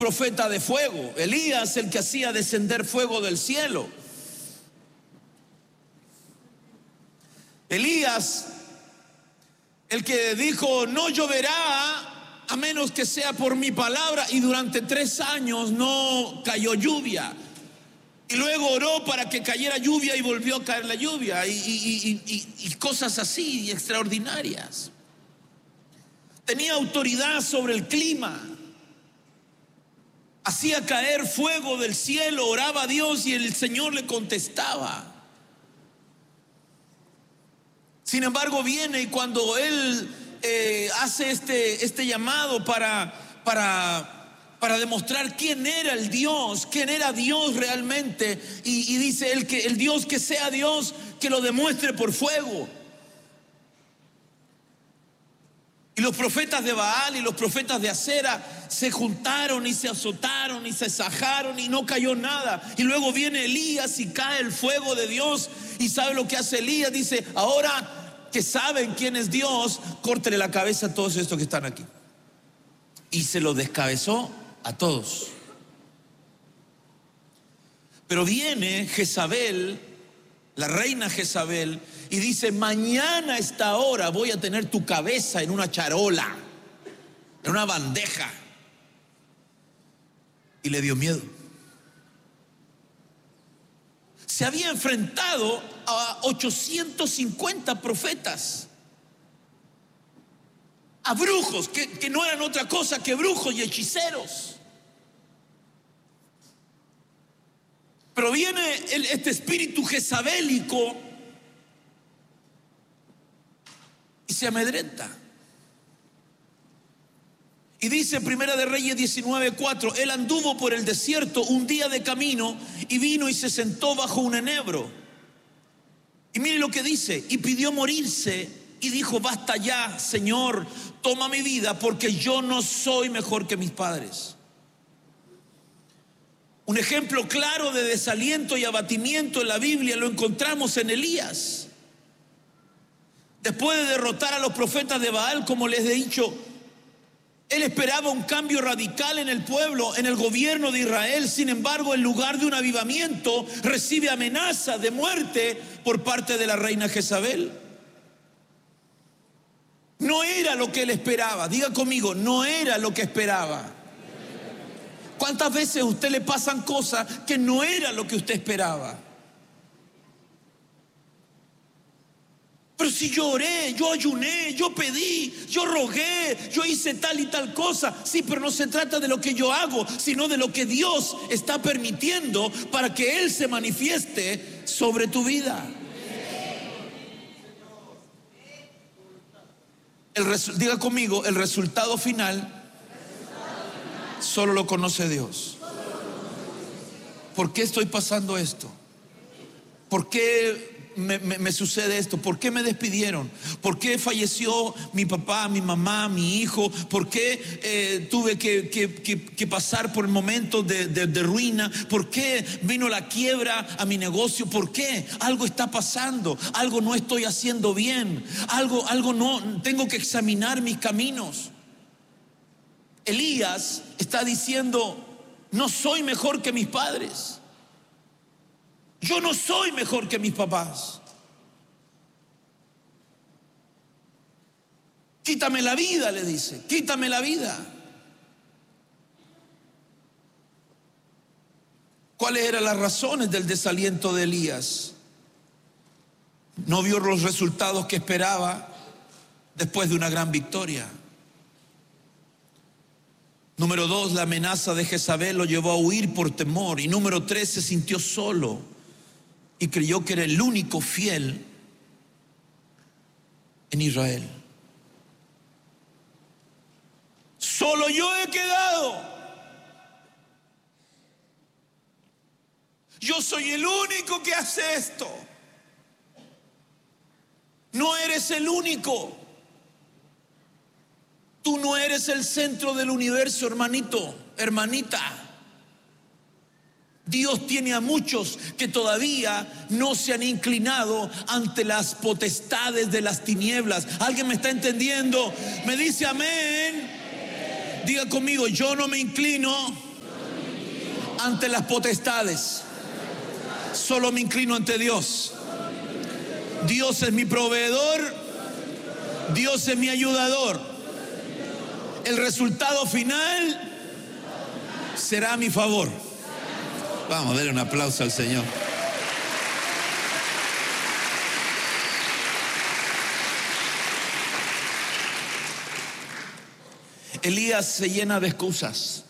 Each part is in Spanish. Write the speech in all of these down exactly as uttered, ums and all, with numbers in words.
profeta de fuego. Elías, el que hacía descender fuego del cielo. Elías, el que dijo: no lloverá a menos que sea por mi palabra, y durante tres años no cayó lluvia. Y luego oró para que cayera lluvia y volvió a caer la lluvia, y, y, y, y, y cosas así extraordinarias. Tenía autoridad sobre el clima, hacía caer fuego del cielo, oraba a Dios y el Señor le contestaba. Sin embargo, viene y cuando él eh, hace este, este llamado para, para, para demostrar quién era el Dios, quién era Dios realmente, y, y dice el, que, el Dios que sea Dios, que lo demuestre por fuego. Y los profetas de Baal y los profetas de Acera se juntaron y se azotaron y se sajaron y no cayó nada. Y luego viene Elías y cae el fuego de Dios. ¿Y sabe lo que hace Elías? Dice: ahora que saben quién es Dios, córtele la cabeza a todos estos que están aquí. Y se los descabezó a todos. Pero viene Jezabel, la reina Jezabel, y dice: mañana a esta hora voy a tener tu cabeza en una charola, en una bandeja. Y le dio miedo. Se había enfrentado a ochocientos cincuenta profetas, a brujos que, que no eran otra cosa que brujos y hechiceros. Pero viene el, este espíritu jezabélico y se amedrenta. Y dice Primera de Reyes diecinueve cuatro: él anduvo por el desierto un día de camino y vino y se sentó bajo un enebro. Y mire lo que dice: y pidió morirse y dijo: basta ya, Señor, toma mi vida, porque yo no soy mejor que mis padres. Un ejemplo claro de desaliento y abatimiento en la Biblia lo encontramos en Elías. Después de derrotar a los profetas de Baal, como les he dicho, él esperaba un cambio radical en el pueblo, en el gobierno de Israel. Sin embargo, en lugar de un avivamiento, recibe amenaza de muerte por parte de la reina Jezabel. No era lo que él esperaba. Diga conmigo: no era lo que esperaba. ¿Cuántas veces a usted le pasan cosas que no era lo que usted esperaba? Pero si yo oré, yo ayuné, yo pedí, yo rogué, yo hice tal y tal cosa. Sí, pero no se trata de lo que yo hago, sino de lo que Dios está permitiendo para que Él se manifieste sobre tu vida. El resu- diga conmigo: el resultado final solo lo conoce Dios. ¿Por qué estoy pasando esto? ¿Por qué Me, me, me sucede esto? ¿Por qué me despidieron? ¿Por qué falleció mi papá, mi mamá, mi hijo? ¿Por qué eh, tuve que, que, que, que pasar por momentos de, de, de ruina? ¿Por qué vino la quiebra a mi negocio? ¿Por qué? Algo está pasando, algo no estoy haciendo bien, algo, algo no, tengo que examinar mis caminos. Elías está diciendo: no soy mejor que mis padres. Yo no soy mejor que mis papás. Quítame la vida, le dice, quítame la vida. ¿Cuáles eran las razones del desaliento de Elías? No vio los resultados que esperaba después de una gran victoria. Número dos, la amenaza de Jezabel lo llevó a huir por temor. Y número tres, se sintió solo y creyó que era el único fiel en Israel. Solo yo he quedado. Yo soy el único que hace esto. No eres el único. Tú no eres el centro del universo, hermanito, hermanita. Dios tiene a muchos que todavía no se han inclinado ante las potestades de las tinieblas. ¿Alguien me está entendiendo? Me dice amén. Diga conmigo: yo no me inclino ante las potestades. Solo me inclino ante Dios. Dios es mi proveedor. Dios es mi ayudador. El resultado final será a mi favor. Vamos a darle un aplauso al Señor. Elías se llena de excusas.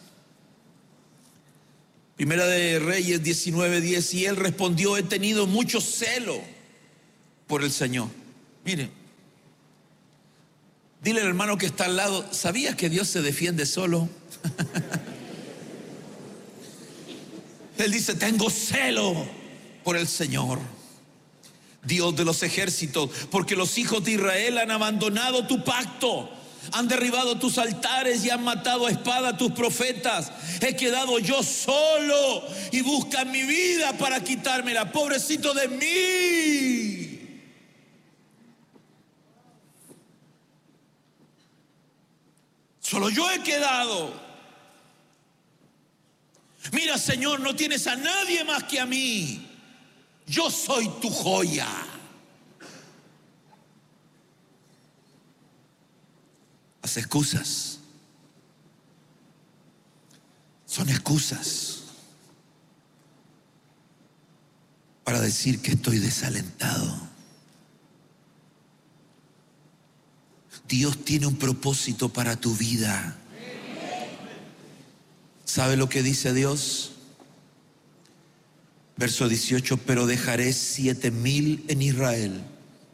Primera de Reyes diecinueve diez. Y él respondió: he tenido mucho celo por el Señor. Mire, dile al hermano que está al lado: ¿sabías que Dios se defiende solo? Él dice: tengo celo por el Señor, Dios de los ejércitos, porque los hijos de Israel han abandonado tu pacto, han derribado tus altares y han matado a espada a tus profetas. He quedado yo solo y buscan mi vida para quitármela. Pobrecito de mí. Solo yo he quedado. Mira, Señor, no tienes a nadie más que a mí. Yo soy tu joya. Las excusas son excusas para decir que estoy desalentado. Dios tiene un propósito para tu vida. ¿Sabe lo que dice Dios? Verso dieciocho: pero dejaré siete mil en Israel,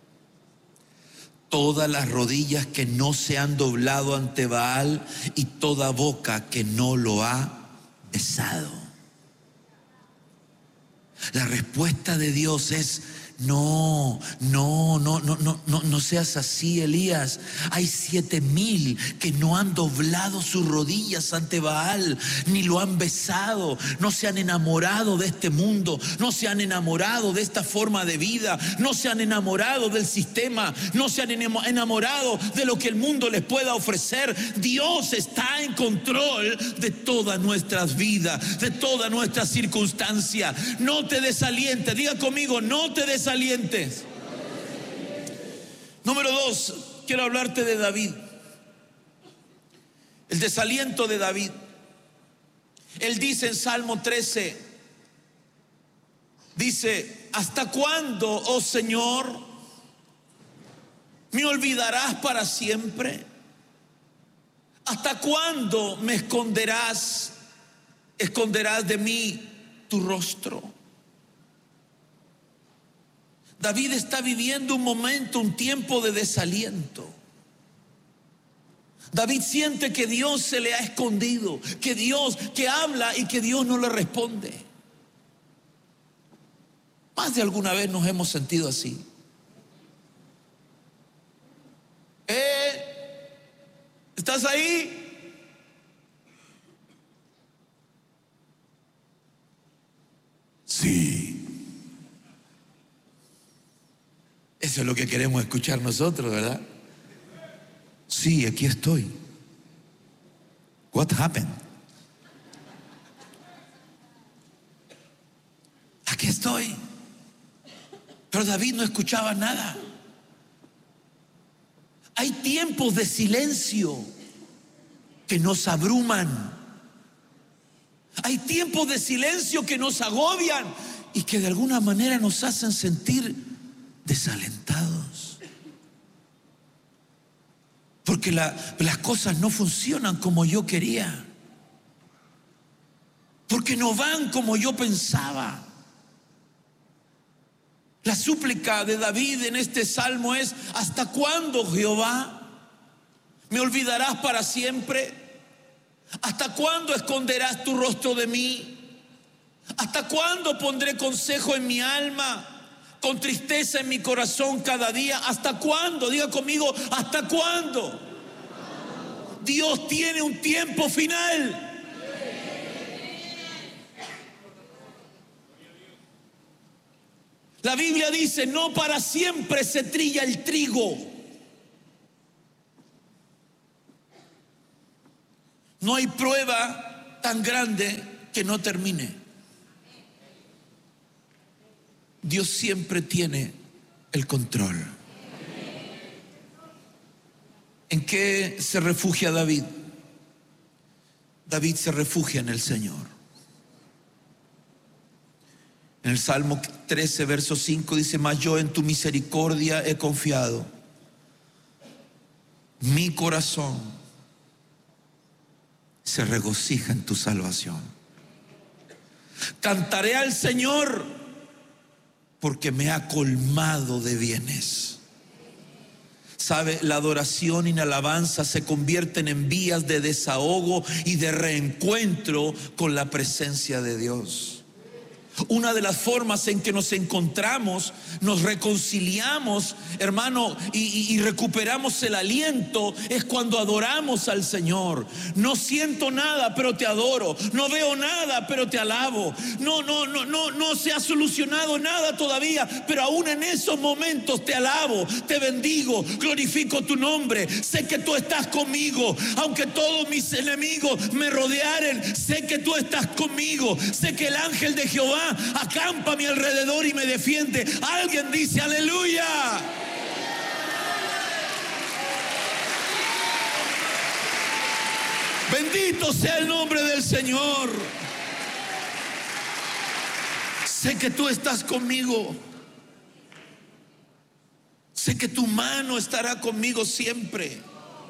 todas las rodillas que no se han doblado ante Baal y toda boca que no lo ha besado. La respuesta de Dios es: no, no, no, no, no, no, no seas así, Elías. Hay siete mil que no han doblado sus rodillas ante Baal, ni lo han besado. No se han enamorado de este mundo, no se han enamorado de esta forma de vida, no se han enamorado del sistema, no se han enamorado de lo que el mundo les pueda ofrecer. Dios está en control de todas nuestras vidas, de todas nuestras circunstancias. No te desalientes, diga conmigo: no te desalientes. Número dos, quiero hablarte de David. El desaliento de David. Él dice en Salmo trece, dice: ¿hasta cuándo, oh Señor, me olvidarás para siempre? ¿Hasta cuándo me esconderás, esconderás de mí tu rostro? David está viviendo un momento, un tiempo de desaliento. David siente que Dios se le ha escondido, que Dios, que habla y que Dios no le responde. Más de alguna vez nos hemos sentido así. ¿Eh? ¿Estás ahí? Sí. Eso es lo que queremos escuchar nosotros, ¿verdad? Sí, aquí estoy. What happened? Aquí estoy. Pero David no escuchaba nada. Hay tiempos de silencio que nos abruman. Hay tiempos de silencio que nos agobian y que de alguna manera nos hacen sentir desalentados, porque la, las cosas no funcionan como yo quería, porque no van como yo pensaba. La súplica de David en este salmo es: ¿hasta cuándo, Jehová, me olvidarás para siempre? ¿Hasta cuándo esconderás tu rostro de mí? ¿Hasta cuándo pondré consejo en mi alma, con tristeza en mi corazón cada día? ¿Hasta cuándo? Diga conmigo: ¿hasta cuándo? Dios tiene un tiempo final. La Biblia dice: no para siempre se trilla el trigo. No hay prueba tan grande que no termine. Dios siempre tiene el control. ¿En qué se refugia David? David se refugia en el Señor. En el Salmo trece, verso cinco dice: mas yo en tu misericordia he confiado. Mi corazón se regocija en tu salvación. Cantaré al Señor porque me ha colmado de bienes. ¿Sabe? La adoración y la alabanza se convierten en vías de desahogo y de reencuentro con la presencia de Dios. Una de las formas en que nos encontramos, nos reconciliamos, hermano, y, y, y recuperamos el aliento es cuando adoramos al Señor. No siento nada, pero te adoro. No veo nada, pero te alabo. No, no, no, no, no se ha solucionado nada todavía, pero aún en esos momentos te alabo, te bendigo, glorifico tu nombre. Sé que tú estás conmigo, aunque todos mis enemigos me rodearen. Sé que tú estás conmigo. Sé que el ángel de Jehová acampa a mi alrededor y me defiende. Alguien dice aleluya. Bendito sea el nombre del Señor. Sé que tú estás conmigo. Sé que tu mano estará conmigo siempre.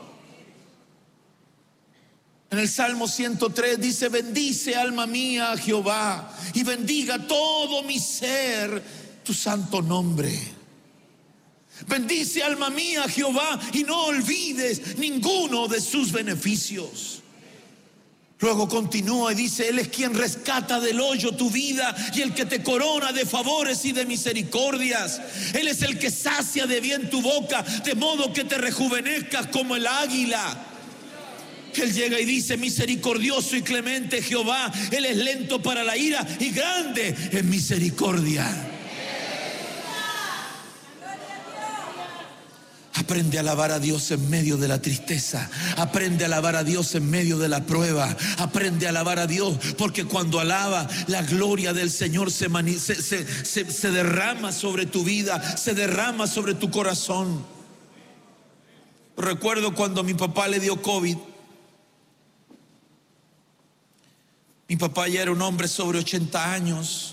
En el Salmo ciento tres dice: bendice alma mía a Jehová y bendiga todo mi ser tu santo nombre. Bendice alma mía a Jehová y no olvides ninguno de sus beneficios. Luego continúa y dice: Él es quien rescata del hoyo tu vida y el que te corona de favores y de misericordias. Él es el que sacia de bien tu boca, de modo que te rejuvenezcas como el águila. Él llega y dice: misericordioso y clemente Jehová, Él es lento para la ira y grande en misericordia. Aprende a alabar a Dios en medio de la tristeza. Aprende a alabar a Dios en medio de la prueba. Aprende a alabar a Dios, porque cuando alaba, la gloria del Señor se, mani- se, se, se, se derrama sobre tu vida, se derrama sobre tu corazón. Recuerdo cuando a mi papá le dio COVID. Mi papá ya era un hombre sobre ochenta años.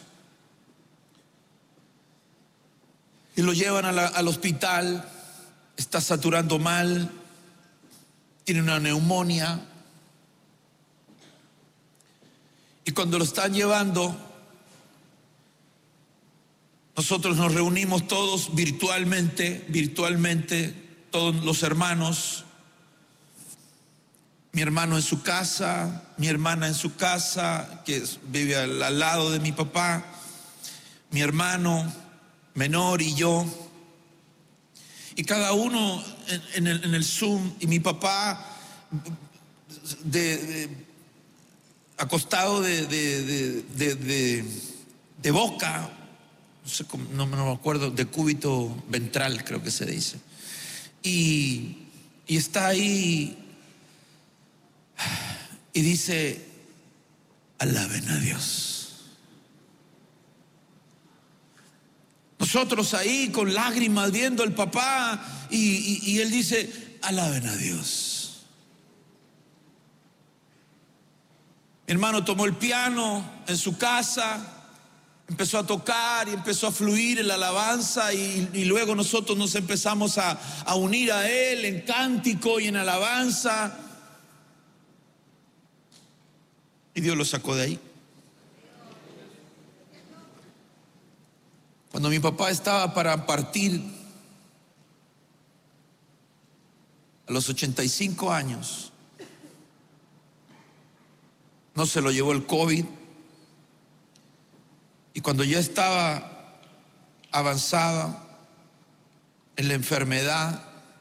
Y lo llevan a la, al hospital. Está saturando mal. Tiene una neumonía. Y cuando lo están llevando, nosotros nos reunimos todos virtualmente, virtualmente, todos los hermanos. Mi hermano en su casa, mi hermana en su casa, que vive al, al lado de mi papá, mi hermano menor y yo. Y cada uno en, en, el, en el Zoom, y mi papá de, de, acostado de, de, de, de, de, de boca, no sé cómo, no, no me acuerdo, de cúbito ventral creo que se dice. Y, y está ahí. Y dice: alaben a Dios. Nosotros ahí con lágrimas viendo al papá y, y, y él dice: alaben a Dios. Mi hermano tomó el piano en su casa, empezó a tocar y empezó a fluir en la alabanza, y, y luego nosotros nos empezamos a, a unir a él en cántico y en alabanza. Y Dios lo sacó de ahí. Cuando mi papá estaba para partir a los ochenta y cinco años, no se lo llevó el COVID. Y cuando ya estaba avanzada en la enfermedad,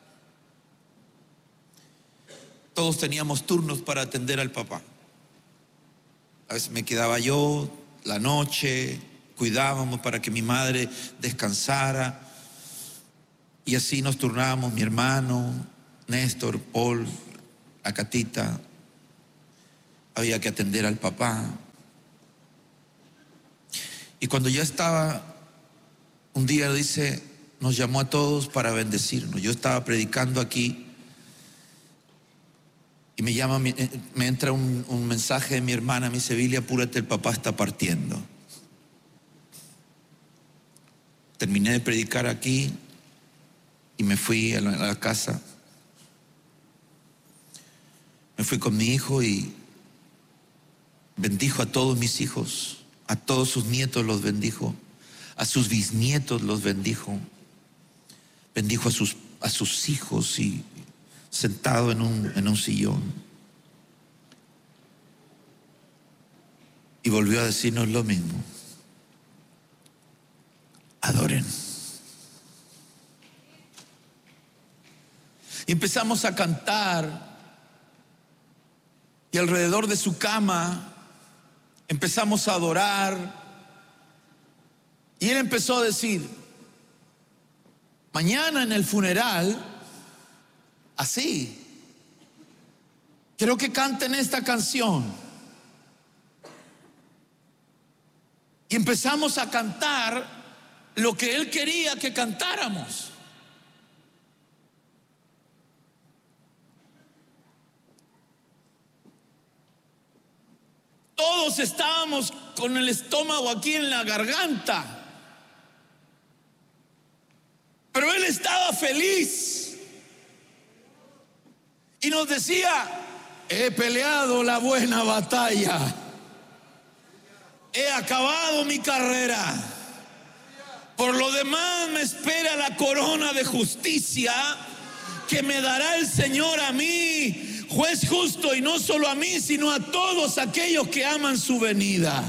todos teníamos turnos para atender al papá. A veces me quedaba yo la noche, cuidábamos para que mi madre descansara, y así nos turnábamos mi hermano, Néstor, Paul, la Catita. Había que atender al papá. Y cuando ya estaba, un día dice, nos llamó a todos para bendecirnos. Yo estaba predicando aquí y me llama, me entra un, un mensaje de mi hermana, me dice, Billy, apúrate, el papá está partiendo. Terminé de predicar aquí y me fui a la, a la casa. Me fui con mi hijo y bendijo a todos mis hijos, a todos sus nietos los bendijo, a sus bisnietos los bendijo, bendijo a sus, a sus hijos y sentado en un, en un sillón. Y volvió a decirnos lo mismo: adoren. Y empezamos a cantar, y alrededor de su cama empezamos a adorar. Y él empezó a decir, mañana en el funeral, así, quiero que canten esta canción. Y empezamos a cantar lo que él quería que cantáramos. Todos estábamos con el estómago aquí en la garganta, pero él estaba feliz y nos decía, he peleado la buena batalla, he acabado mi carrera, por lo demás me espera la corona de justicia que me dará el Señor a mí, juez justo, y no solo a mí, sino a todos aquellos que aman su venida.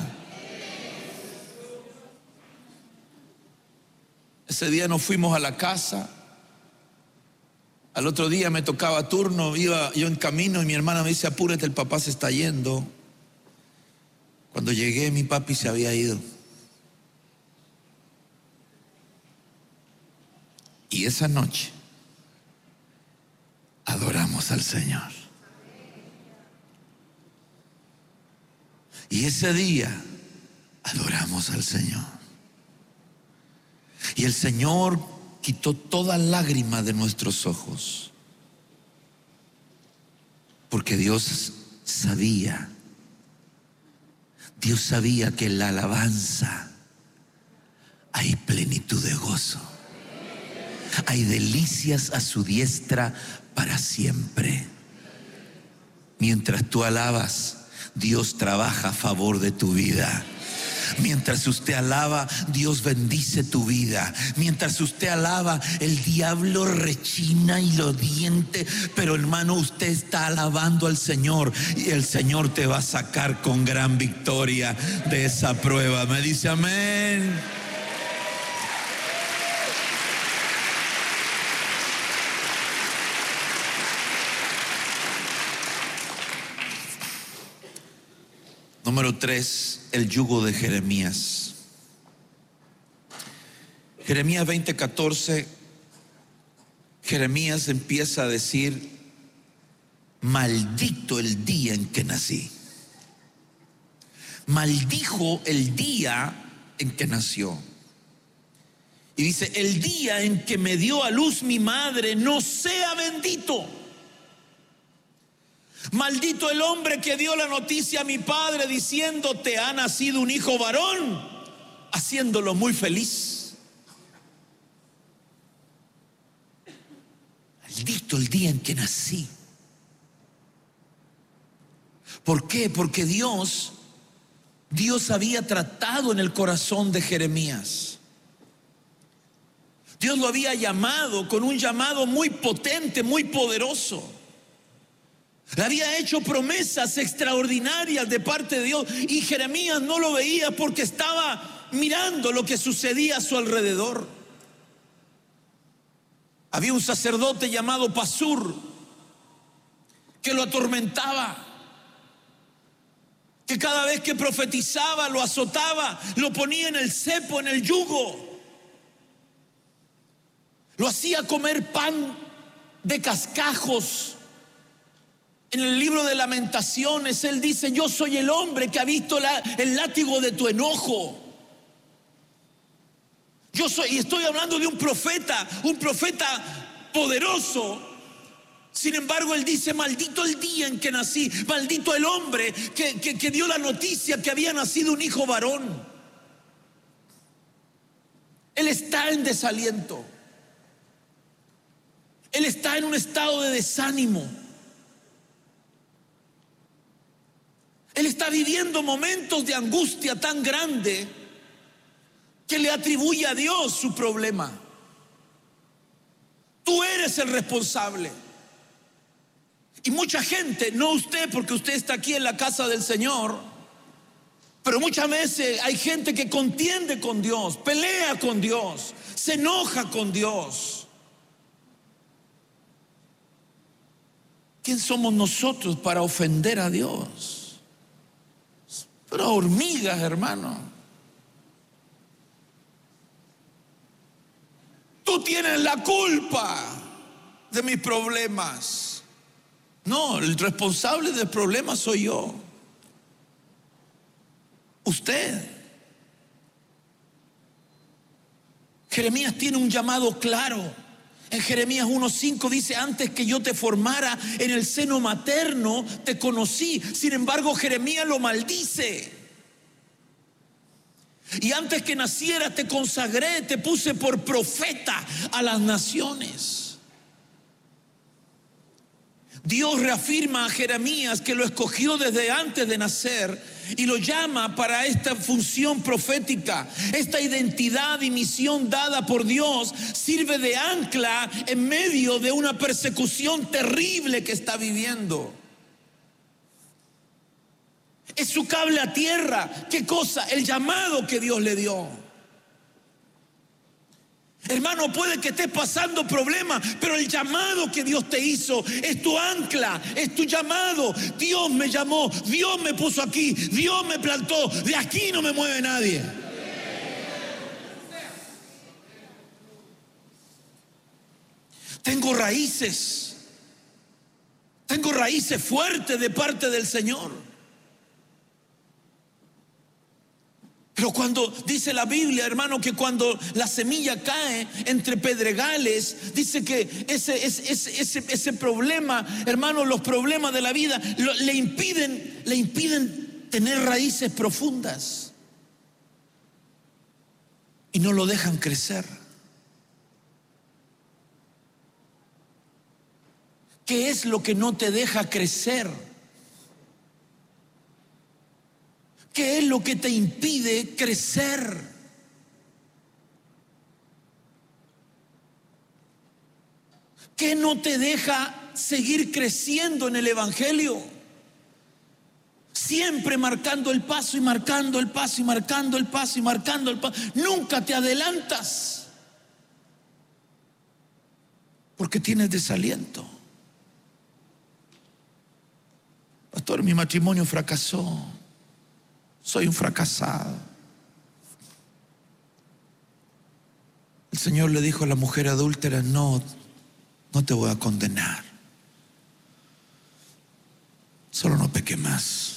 Ese día nos fuimos a la casa. Al otro día me tocaba turno, iba yo en camino y mi hermana me dice, apúrate, el papá se está yendo. Cuando llegué, mi papi se había ido. Y esa noche adoramos al Señor. Y ese día adoramos al Señor. Y el Señor quitó toda lágrima de nuestros ojos, porque Dios sabía, Dios sabía que en la alabanza hay plenitud de gozo, hay delicias a su diestra para siempre. Mientras tú alabas, Dios trabaja a favor de tu vida. Mientras usted alaba, Dios bendice tu vida. Mientras usted alaba, el diablo rechina y lo diente, pero hermano, usted está alabando al Señor y el Señor te va a sacar con gran victoria de esa prueba. Me dice amén. Número tres, el yugo de Jeremías. Jeremías veinte catorce, Jeremías empieza a decir, maldito el día en que nací. Maldijo el día en que nació. Y dice, el día en que me dio a luz mi madre no sea bendito. Maldito el hombre que dio la noticia a mi padre diciendo, te ha nacido un hijo varón, haciéndolo muy feliz. Maldito el día en que nací. ¿Por qué? Porque Dios, Dios había tratado en el corazón de Jeremías. Dios lo había llamado con un llamado muy potente, muy poderoso. Le había hecho promesas extraordinarias de parte de Dios y Jeremías no lo veía porque estaba mirando lo que sucedía a su alrededor. Había un sacerdote llamado Pasur que lo atormentaba, que cada vez que profetizaba lo azotaba, lo ponía en el cepo, en el yugo, lo hacía comer pan de cascajos. En el libro de Lamentaciones él dice, yo soy el hombre que ha visto la, el látigo de tu enojo. Yo soy, y estoy hablando de un profeta, un profeta poderoso. Sin embargo, él dice: maldito el día en que nací, maldito el hombre que, que, que dio la noticia que había nacido un hijo varón. Él está en desaliento. Él está en un estado de desánimo. Él está viviendo momentos de angustia tan grande que le atribuye a Dios su problema. Tú eres el responsable. Y mucha gente, no usted porque usted está aquí en la casa del Señor, pero muchas veces hay gente que contiende con Dios, pelea con Dios, se enoja con Dios. ¿Quién somos nosotros para ofender a Dios? Pero hormigas, hermano. Tú tienes la culpa de mis problemas. No, el responsable del problema soy yo. Usted. Jeremías tiene un llamado claro. En Jeremías uno cinco dice: antes que yo te formara en el seno materno, te conocí. Sin embargo, Jeremías lo maldice. Y antes que naciera te consagré, te puse por profeta a las naciones. Dios reafirma a Jeremías que lo escogió desde antes de nacer y lo llama para esta función profética. Esta identidad y misión dada por Dios sirve de ancla en medio de una persecución terrible que está viviendo. Es su cable a tierra. ¿Qué cosa? El llamado que Dios le dio. Hermano, puede que estés pasando problemas, pero el llamado que Dios te hizo es tu ancla, es tu llamado. Dios me llamó, Dios me puso aquí, Dios me plantó. De aquí no me mueve nadie. Tengo raíces, tengo raíces fuertes de parte del Señor. Pero cuando dice la Biblia, hermano, que cuando la semilla cae entre pedregales, dice que ese, ese, ese, ese problema, hermano, los problemas de la vida lo, le impiden, le impiden tener raíces profundas y no lo dejan crecer. ¿Qué es lo que no te deja crecer? ¿Qué es lo que te impide crecer? ¿Qué no te deja seguir creciendo en el Evangelio? Siempre marcando el paso y marcando el paso y marcando el paso y marcando el paso. Nunca te adelantas porque tienes desaliento. Pastor, mi matrimonio fracasó. Soy un fracasado. El Señor le dijo a la mujer adúltera: no, no te voy a condenar. Solo no peque más.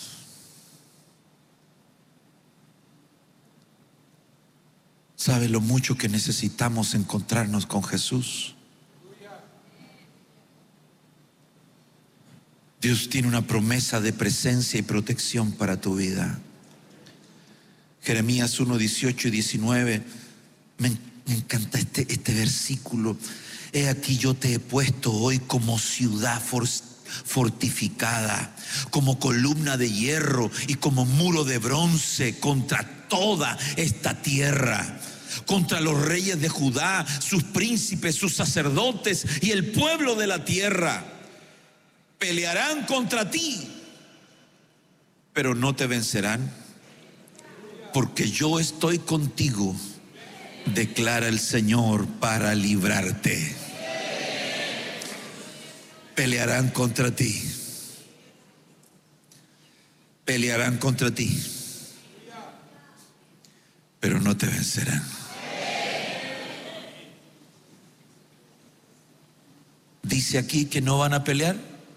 ¿Sabe lo mucho que necesitamos encontrarnos con Jesús? Dios tiene una promesa de presencia y protección para tu vida. Jeremías uno, dieciocho y diecinueve. Me, me encanta este, este versículo. He aquí yo te he puesto hoy como ciudad fortificada, como columna de hierro y como muro de bronce contra toda esta tierra, contra los reyes de Judá, sus príncipes, sus sacerdotes y el pueblo de la tierra. Pelearán contra ti, pero no te vencerán, porque yo estoy contigo, declara el Señor, para librarte. Pelearán contra ti. Pelearán contra ti, pero no te vencerán. Dice aquí que no van a pelear.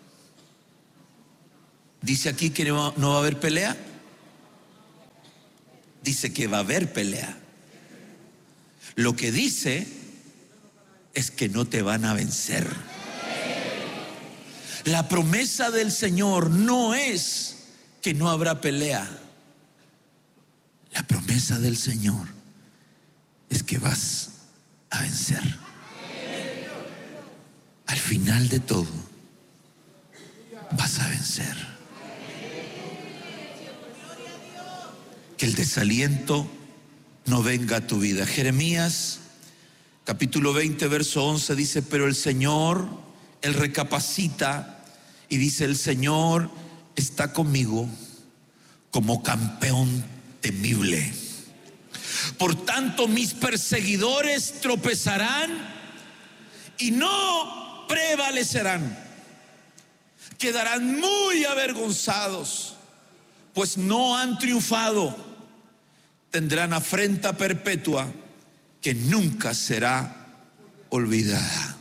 Dice aquí que no, no va a haber pelea. Dice que va a haber pelea. Lo que dice es que no te van a vencer. La promesa del Señor no es que no habrá pelea. La promesa del Señor es que vas a vencer. Al final de todo, vas a vencer. Que el desaliento no venga a tu vida. Jeremías capítulo veinte, verso once dice: pero el Señor, Él recapacita y dice: el Señor está conmigo como campeón temible. Por tanto, mis perseguidores tropezarán y no prevalecerán. Quedarán muy avergonzados, pues no han triunfado. Tendrán afrenta perpetua que nunca será olvidada.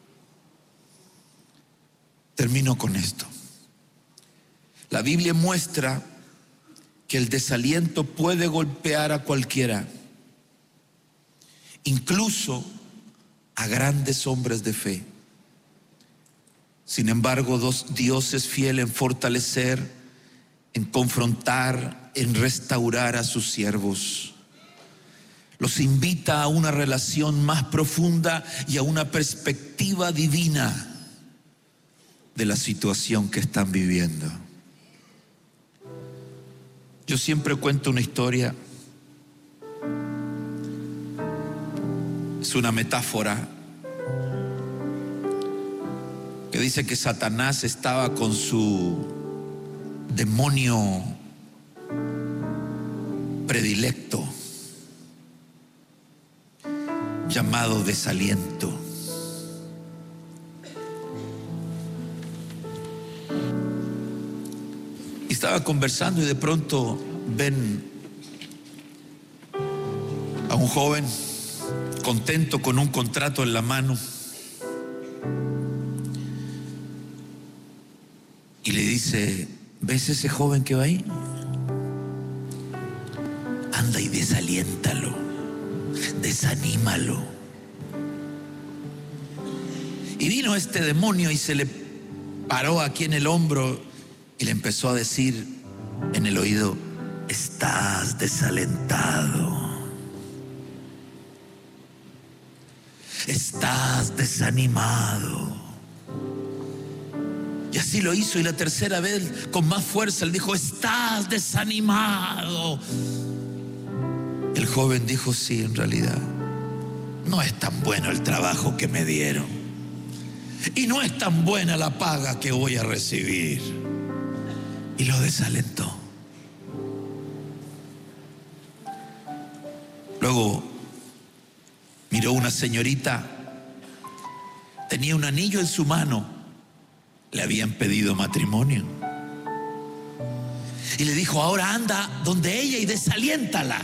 Termino con esto. La Biblia muestra que el desaliento puede golpear a cualquiera, incluso a grandes hombres de fe. Sin embargo, Dios es fiel en fortalecer, en confrontar, en restaurar a sus siervos. Los invita a una relación más profunda y a una perspectiva divina de la situación que están viviendo. Yo siempre cuento una historia. Es una metáfora que dice que Satanás estaba con su demonio predilecto llamado desaliento. Y estaba conversando y de pronto ven a un joven contento con un contrato en la mano y le dice: ¿ves ese joven que va ahí? Anda y desaliéntalo, desanímalo. Y vino este demonio y se le paró aquí en el hombro y le empezó a decir en el oído: estás desalentado, estás desanimado. Y así lo hizo, y la tercera vez con más fuerza le dijo: estás desanimado. El joven dijo: sí, en realidad no es tan bueno el trabajo que me dieron y no es tan buena la paga que voy a recibir. Y lo desalentó. Luego miró una señorita, tenía un anillo en su mano, le habían pedido matrimonio, y le dijo: ahora anda donde ella y desaliéntala.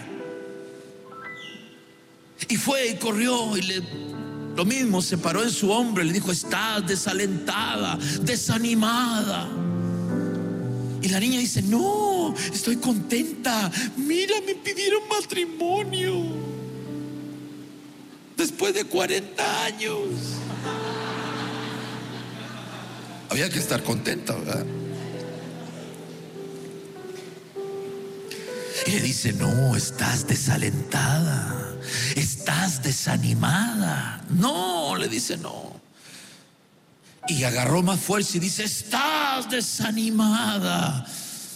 Y fue y corrió y le, lo mismo, se paró en su hombro y le dijo: estás desalentada, desanimada. Y la niña dice: no, estoy contenta, mira, me pidieron matrimonio después de cuarenta años. Había que estar contenta, ¿verdad? Y le dice: no, estás desalentada, estás desanimada. No, le dice: no. Y agarró más fuerza y dice: estás desanimada.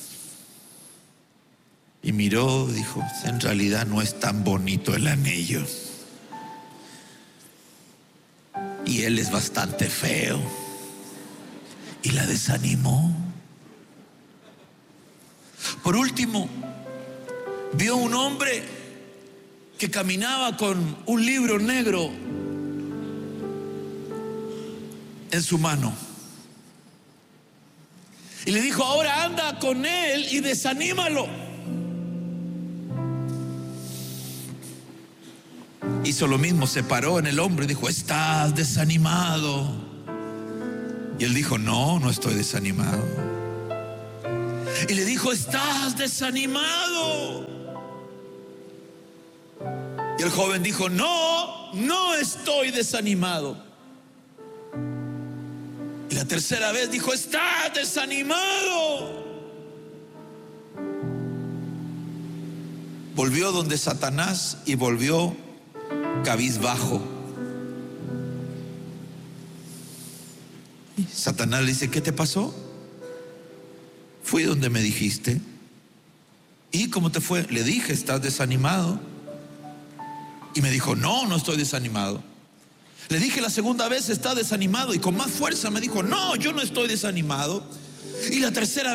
Y miró, dijo: en realidad no es tan bonito el anillo, y él es bastante feo. Y la desanimó. Por último, vio un hombre que caminaba con un libro negro en su mano y le dijo: ahora anda con él y desanímalo. Hizo lo mismo, se paró en el hombro y dijo: estás desanimado. Y él dijo: no, no estoy desanimado. Y le dijo: estás desanimado. Y el joven dijo: no, no estoy desanimado. Y la tercera vez dijo: estás desanimado. Volvió donde Satanás y volvió cabizbajo. Y Satanás le dice: ¿qué te pasó? Fui donde me dijiste. ¿Y cómo te fue? Le dije: estás desanimado. Y me dijo: no, no estoy desanimado. Le dije la segunda vez: está desanimado. Y con más fuerza me dijo: no, yo no estoy desanimado. Y la tercera